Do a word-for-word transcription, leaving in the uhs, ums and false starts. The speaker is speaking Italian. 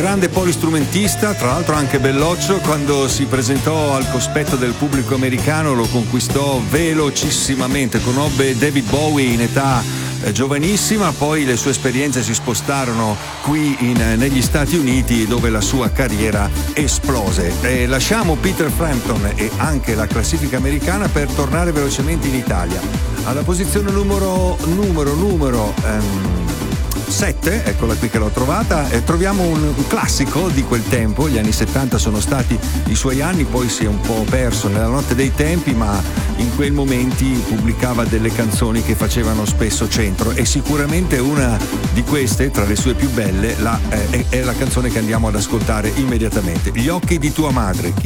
grande polistrumentista, tra l'altro anche belloccio. Quando si presentò al cospetto del pubblico americano lo conquistò velocissimamente, conobbe David Bowie in età eh, giovanissima, poi le sue esperienze si spostarono qui in, eh, negli Stati Uniti, dove la sua carriera esplose. E lasciamo Peter Frampton e anche la classifica americana per tornare velocemente in Italia. Alla posizione numero numero numero ehm, sette, eccola qui che l'ho trovata, eh, troviamo un, un classico di quel tempo. Gli anni settanta sono stati i suoi anni, poi si è un po' perso nella notte dei tempi, ma in quei momenti pubblicava delle canzoni che facevano spesso centro, e sicuramente una di queste, tra le sue più belle, la, eh, è, è la canzone che andiamo ad ascoltare immediatamente. Gli occhi di tua madre. Chi